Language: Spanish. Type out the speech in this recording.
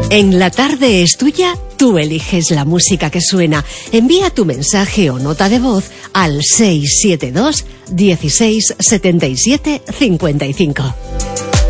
En La Tarde es Tuya, tú eliges la música que suena. Envía tu mensaje o nota de voz al 672 16 77 55.